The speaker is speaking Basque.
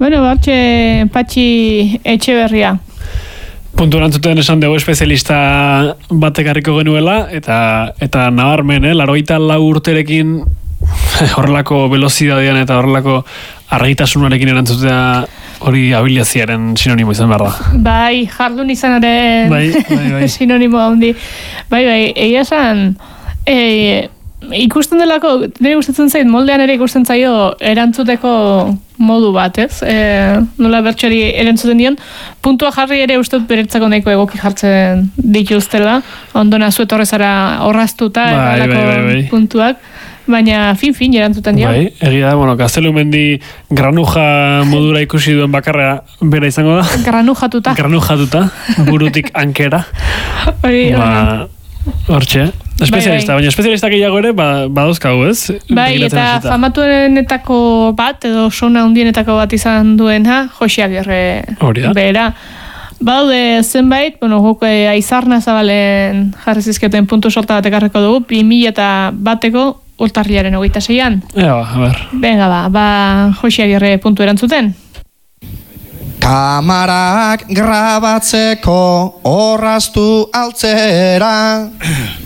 Bueno, Patxi Etxeberria. Puntu erantzuten esan dugu espezialista batek harriko genuela, eta nabarmen, 84 urterekin horrelako velozidadean eta horrelako argitasunarekin erantzutea hori abiliaziaren sinonimo izan behar da. Bai, jardun izanaren sinonimo handi. Bai, egia esan, ikusten delako, nire gustatzen zait, moldean ere ikusten zaio erantzuteko modu bat, ez? Nola bertxori erantzuten dion, puntua jarri ere uste dut beretzako nahiko egoki jartzen dituztela, ondona zuetorrezara horraztuta, bai. Puntuak, baina fin erantzuten dion. Bai, egia da, Gaztelumendi granuja modura ikusi duen bakarra bera izango da. Granujatuta, burutik ankera. Hortxe, espezialista, baina espezialistak gehiago ere badauzkagu, ez? Bai, eta famatuenetako bat, edo sona hundienetako bat izan duena, Josi Agirre bera. Baude zenbait, guk Aizarna Zabalen jarri zizkioten puntu sorta bat ekarriko dugu, 2001ko urtarrilaren 26an. A ber. Venga, Josi Agirre puntu erantzuten. Kamarak grabatzeko orraztu altzera